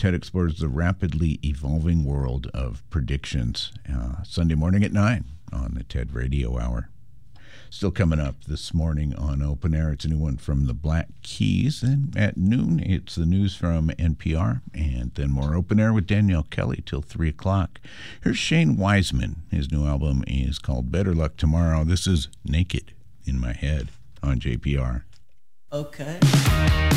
TED explores the rapidly evolving world of predictions. Sunday morning at 9 on the TED Radio Hour. Still coming up this morning on Open Air, it's a new one from the Black Keys. And at noon, it's the news from NPR. And then more Open Air with Danielle Kelly till 3 o'clock. Here's Shane Wiseman. His new album is called Better Luck Tomorrow. This is Naked in My Head on JPR. Okay.